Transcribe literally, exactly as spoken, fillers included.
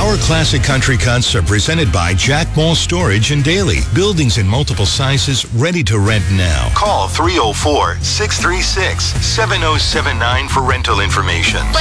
Our Classic Country Cuts are presented by Jack Mall Storage in Daly. Buildings in multiple sizes ready to rent now. Call three oh four, six three six, seven oh seven nine for rental information.